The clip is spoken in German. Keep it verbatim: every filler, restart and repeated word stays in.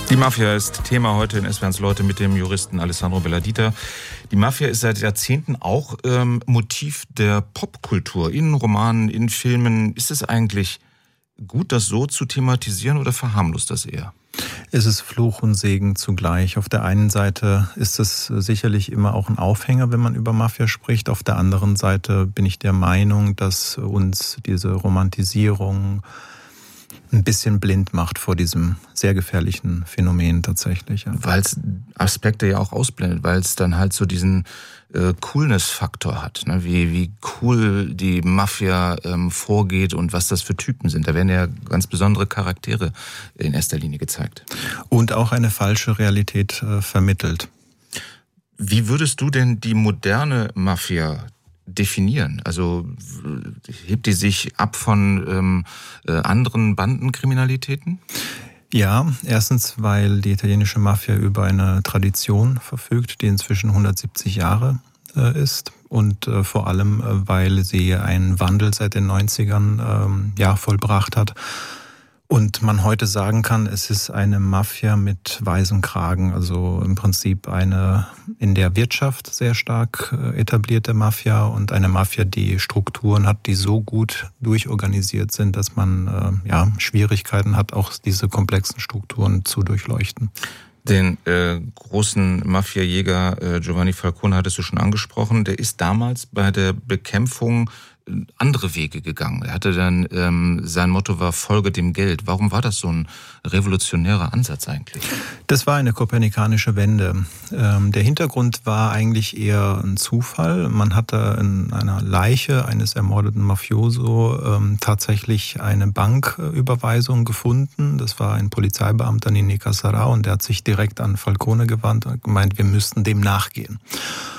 Die Mafia ist Thema heute in S W eins Leute mit dem Juristen Alessandro Belladita. Die Mafia ist seit Jahrzehnten auch ähm, Motiv der Popkultur, in Romanen, in Filmen. Ist es eigentlich gut, das so zu thematisieren oder verharmlost das eher? Es ist Fluch und Segen zugleich. Auf der einen Seite ist es sicherlich immer auch ein Aufhänger, wenn man über Mafia spricht. Auf der anderen Seite bin ich der Meinung, dass uns diese Romantisierung ein bisschen blind macht vor diesem sehr gefährlichen Phänomen tatsächlich. Ja. Weil es Aspekte ja auch ausblendet, weil es dann halt so diesen äh, Coolness-Faktor hat, ne? wie, wie cool die Mafia ähm, vorgeht und was das für Typen sind. Da werden ja ganz besondere Charaktere in erster Linie gezeigt. Und auch eine falsche Realität äh, vermittelt. Wie würdest du denn die moderne Mafia definieren? Also hebt die sich ab von ähm, äh, anderen Bandenkriminalitäten? Ja, erstens, weil die italienische Mafia über eine Tradition verfügt, die inzwischen hundertsiebzig Jahre äh, ist. Und äh, vor allem, äh, weil sie einen Wandel seit den neunzigern ähm, ja, vollbracht hat. Und man heute sagen kann, es ist eine Mafia mit weißem Kragen, also im Prinzip eine in der Wirtschaft sehr stark etablierte Mafia und eine Mafia, die Strukturen hat, die so gut durchorganisiert sind, dass man äh, ja Schwierigkeiten hat, auch diese komplexen Strukturen zu durchleuchten. Den äh, großen Mafia-Jäger äh, Giovanni Falcone hattest du schon angesprochen. Der ist damals bei der Bekämpfung andere Wege gegangen. Er hatte dann, ähm, sein Motto war Folge dem Geld. Warum war das so ein revolutionärer Ansatz eigentlich? Das war eine kopernikanische Wende. Ähm, der Hintergrund war eigentlich eher ein Zufall. Man hatte in einer Leiche eines ermordeten Mafioso ähm, tatsächlich eine Banküberweisung gefunden. Das war ein Polizeibeamter, Ninni Cassarà, und der hat sich direkt an Falcone gewandt und gemeint, wir müssten dem nachgehen.